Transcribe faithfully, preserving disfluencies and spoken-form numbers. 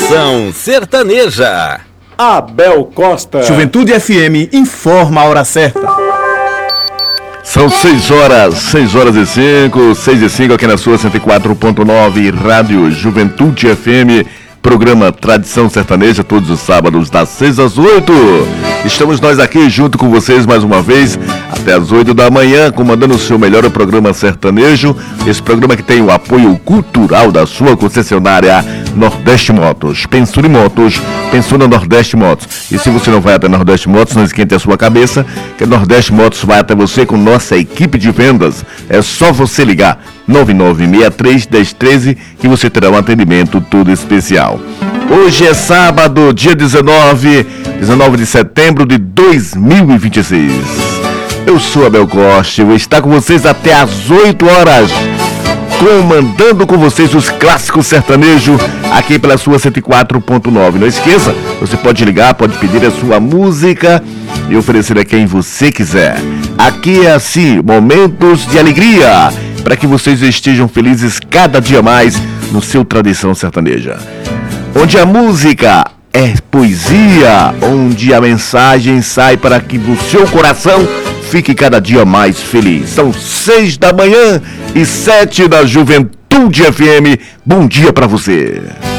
Tradição Sertaneja. Abel Costa. Juventude F M informa a hora certa. São seis horas, seis horas e cinco, seis e cinco aqui na sua cento e quatro ponto nove, Rádio Juventude F M, programa Tradição Sertaneja, todos os sábados das seis às oito. Estamos nós aqui junto com vocês mais uma vez, até às oito da manhã, comandando o seu melhor programa sertanejo, esse programa que tem o apoio cultural da sua concessionária Nordeste Motos. Pensou em motos, pensou na Nordeste Motos. E se você não vai até Nordeste Motos, não esquente a sua cabeça, que a Nordeste Motos vai até você com nossa equipe de vendas. É só você ligar nove nove seis três, um zero um três que você terá um atendimento todo especial. Hoje é sábado, dia dezenove, dezenove de setembro de dois mil e vinte e seis. Eu sou Abel Costa, eu vou estar com vocês até às oito horas, comandando com vocês os clássicos sertanejos aqui pela sua cento e quatro ponto nove. Não esqueça, você pode ligar, pode pedir a sua música e oferecer a quem você quiser. Aqui é assim, momentos de alegria, para que vocês estejam felizes cada dia mais no seu Tradição Sertaneja. Onde a música é poesia, onde a mensagem sai para que o seu coração fique cada dia mais feliz. São seis da manhã e sete da Juventude F M. Bom dia para você.